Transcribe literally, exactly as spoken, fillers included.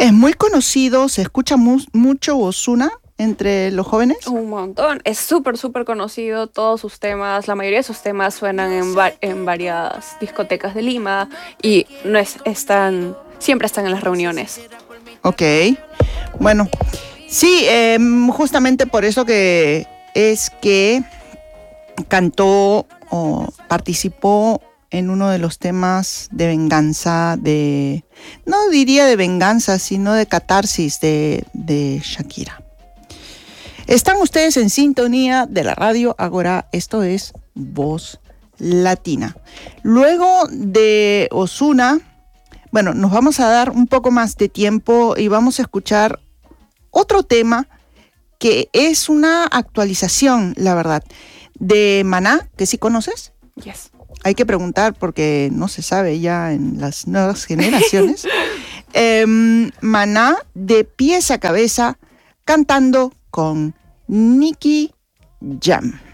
Es muy conocido, se escucha mu- mucho Ozuna entre los jóvenes. Un montón. Es súper, súper conocido. Todos sus temas, la mayoría de sus temas suenan en, va- en varias discotecas de Lima y no es, están, siempre están en las reuniones. Ok, bueno, sí, eh, justamente por eso que es que cantó o participó en uno de los temas de venganza, de, no diría de venganza, sino de catarsis de, de Shakira. Están ustedes en sintonía de la radio Agora, esto es Voz Latina. Luego de Ozuna, bueno, nos vamos a dar un poco más de tiempo y vamos a escuchar otro tema que es una actualización, la verdad, de Maná, que sí conoces. Yes. Hay que preguntar porque no se sabe ya en las nuevas generaciones. eh, Maná de pies a cabeza cantando con Nicky Jam.